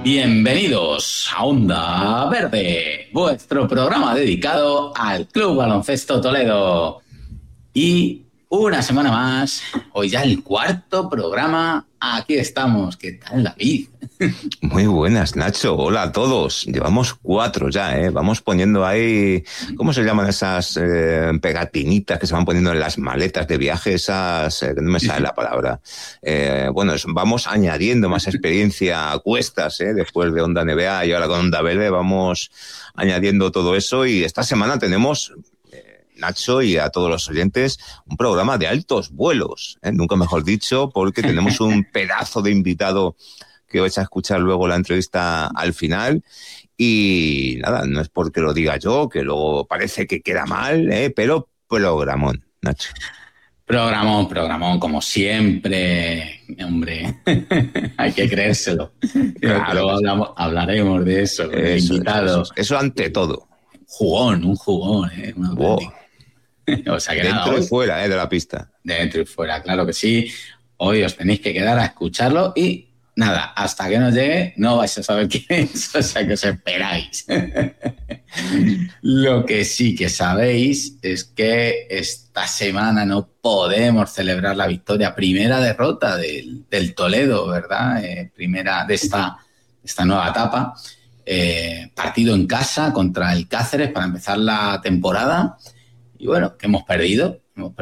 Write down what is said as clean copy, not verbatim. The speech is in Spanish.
Bienvenidos a Onda Verde, vuestro programa dedicado al Club Baloncesto Toledo. Y una semana más, hoy ya el cuarto programa, aquí estamos. ¿Qué tal, David? Muy buenas, Nacho. Hola a todos. Llevamos 4 ya, ¿eh? Vamos poniendo ahí, ¿cómo se llaman esas pegatinitas que se van poniendo en las maletas de viaje? Esas, que no me sale la palabra. Bueno, vamos añadiendo más experiencia a cuestas, ¿eh? Después de Onda NBA y ahora con Onda Verde vamos añadiendo todo eso y esta semana tenemos... Nacho y a todos los oyentes, un programa de altos vuelos, ¿eh? Nunca mejor dicho, porque tenemos un pedazo de invitado que vais a escuchar luego la entrevista al final. Y nada, no es porque lo diga yo, que luego parece que queda mal, pero programón, Nacho. Programón, como siempre, hombre. Hay que creérselo. Claro, Luego hablaremos de eso con el invitado. Eso ante todo. Un jugón, ¿eh? Un auténtico. Wow. O sea que Dentro nada, y fuera, de la pista. Dentro y fuera, claro que sí. Hoy os tenéis que quedar a escucharlo y nada, hasta que nos llegue no vais a saber quién es, o sea que os esperáis. Lo que sí que sabéis es que esta semana no podemos celebrar la victoria, primera derrota del Toledo, ¿verdad? Primera de esta nueva etapa. Partido en casa contra el Cáceres para empezar la temporada. Y bueno, que hemos perdido